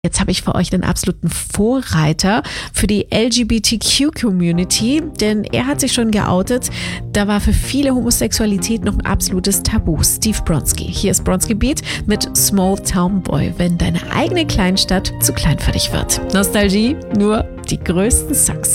Jetzt habe ich für euch den absoluten Vorreiter für die LGBTQ-Community, denn er hat sich schon geoutet. Da war für viele Homosexualität noch ein absolutes Tabu. Steve Bronski. Hier ist Bronski Beat mit Small Town Boy, wenn deine eigene Kleinstadt zu klein für dich wird. Nostalgie, nur die größten Songs.